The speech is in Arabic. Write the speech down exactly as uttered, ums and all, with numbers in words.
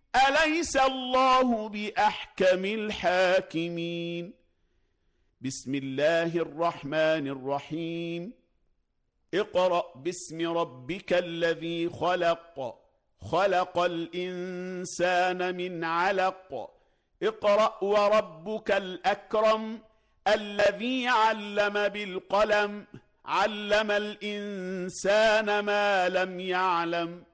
أليس الله بأحكم الحاكمين؟ بسم الله الرحمن الرحيم. اقرأ باسم ربك الذي خلق خلق الإنسان من علق اقرأ وربك الأكرم الذي علم بالقلم علم الإنسان ما لم يعلم